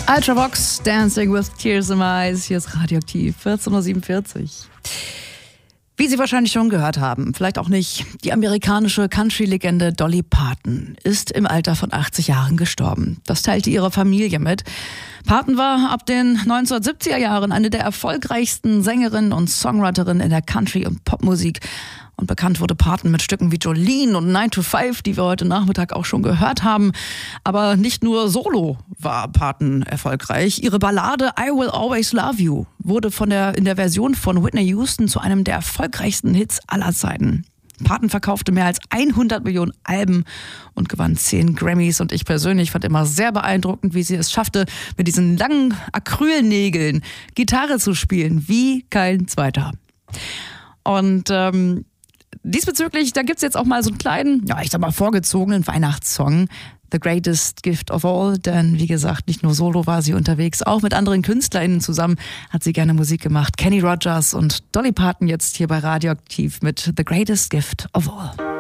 Ultravox, Dancing with Tears in My Eyes. Hier ist Radioaktiv, 14.47 Uhr. Wie Sie wahrscheinlich schon gehört haben, vielleicht auch nicht, die amerikanische Country-Legende Dolly Parton ist im Alter von 80 Jahren gestorben. Das teilte ihre Familie mit. Parton war ab den 1970er Jahren eine der erfolgreichsten Sängerinnen und Songwriterinnen in der Country- und Popmusik. Und bekannt wurde Parton mit Stücken wie Jolene und 9 to 5, die wir heute Nachmittag auch schon gehört haben. Aber nicht nur solo war Parton erfolgreich. Ihre Ballade I Will Always Love You wurde in der Version von Whitney Houston zu einem der erfolgreichsten Hits aller Zeiten. Parton verkaufte mehr als 100 Millionen Alben und gewann 10 Grammys. Und ich persönlich fand immer sehr beeindruckend, wie sie es schaffte, mit diesen langen Acrylnägeln Gitarre zu spielen, wie kein zweiter. Und diesbezüglich, da gibt's jetzt auch mal so einen kleinen, vorgezogenen Weihnachtssong. The Greatest Gift of All, denn wie gesagt, nicht nur solo war sie unterwegs, auch mit anderen KünstlerInnen zusammen hat sie gerne Musik gemacht. Kenny Rogers und Dolly Parton jetzt hier bei Radioaktiv mit The Greatest Gift of All.